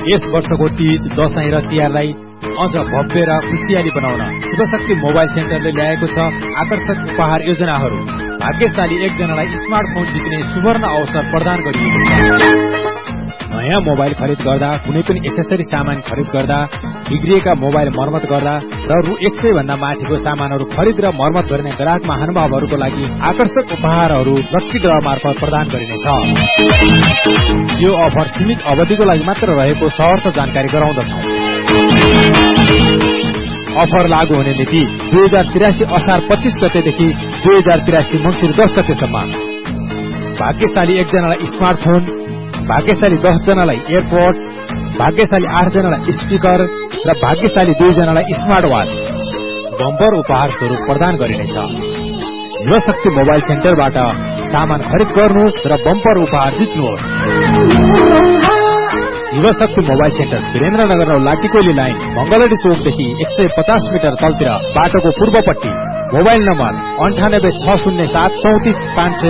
यस वर्षको तीज, दशैं र तिहारलाई अझ भव्य र खुशियाली बनाउन शिवशक्ति मोबाइल सेन्टरले ल्याएको छ आकर्षक उपहार योजनाहरू। भाग्यशाली एकजनालाई स्मार्टफोन जित्ने सुवर्ण अवसर प्रदान गरिएको छ। नयाँ मोबाइल खरिद गर्दा, कुनै पनि एसेसरी सामान खरिद गर्दा, बिग्रिएका मोबाइल मर्मत गर्दा र रु 100 भन्दा माथिको सामानहरू खरिद र मर्मत गर्ने ग्राहक महानुभावहरूको लागि आकर्षक उपहारहरू लक्की ड्र मार्फत प्रदान गरिनेछ। यो अफर सीमित अवधिको लागि मात्र रहेको सहर्ष जानकारी गराउँदछौं। अफर लागू हुने मिति 2083 असार 25 गतेदेखि 2083 मङ्सिर 10 गतेसम्म। भाग्यशाली एकजनालाई स्मार्टफोन, भाग्यशाली 10 जनालाई एयरपोर्ट, भाग्यशाली 8 जनालाई स्पिकर र भाग्यशाली 2 जनालाई स्मार्ट वाच बम्पर उपहार स्वरूप प्रदान गरिनेछ। शिवशक्ति मोबाइल सेन्टरबाट सामान खरिद गर्नुहोस् र बम्पर उपहार जित्नुहोस्। Shivshakti mobile centre Birendranagar लाटीकोली line, मंगलडी चोकदेखि 150 metre तलतिर, बाटोको पूर्वपट्टि। Mobile number 9860734500